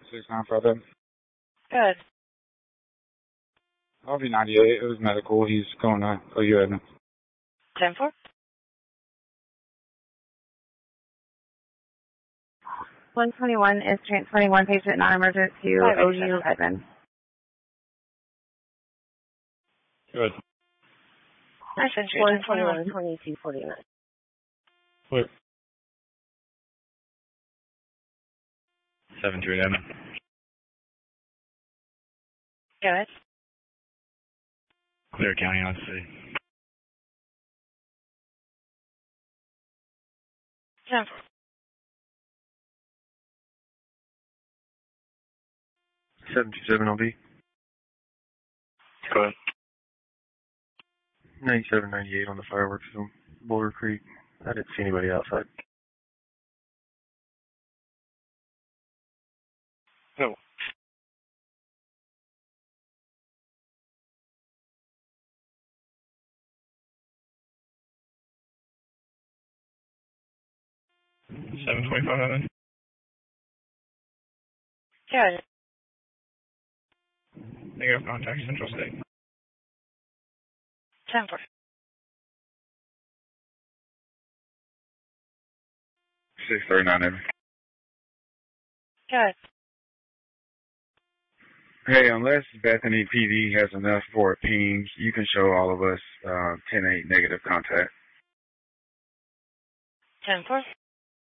695. Good. LV98, it was medical. He's going to OU Edna. 10-4. 121 is transporting one patient non-emergent to OU Edmond. Good. I sent you 121, 2249. Clear. 7-3 Edmond. Good. Clear County, let's see. 10-4. 727 LB. Go ahead. 9798 on the fireworks on Boulder Creek. I didn't see anybody outside. No. $725. Good. Negative contact Central State. 10-4. 639 Edmond. Good. Hey, unless Bethany PD has enough for a ping, you can show all of us 10-8 negative contact. 10-4.